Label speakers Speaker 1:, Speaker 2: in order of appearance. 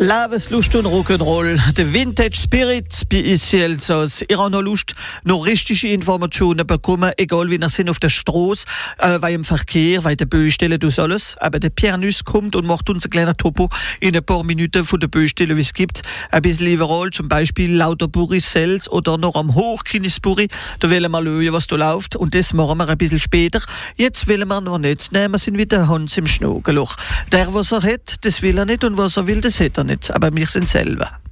Speaker 1: Lebenslust und Rock'n'Roll. Der Vintage Spirit bei uns Elsass. Ihr habt noch Lust, noch richtige Informationen bekommen, egal wie ihr sind auf der Straße, weil im Verkehr, weil der Baustelle, du alles. Aber der Pierre Nuss kommt und macht uns ein kleiner Topo in ein paar Minuten von der Baustelle, wie es gibt. Ein bisschen überall, zum Beispiel Lauterburg, Sels oder noch am Hochkinisburg. Da wollen wir schauen, was da läuft. Und das machen wir ein bisschen später. Jetzt wollen wir noch nicht. Nein, wir sind wieder Hans im Schnogenloch. Der, was er hat, das will er nicht und was er will, das hat er nicht. Aber wir sind selber.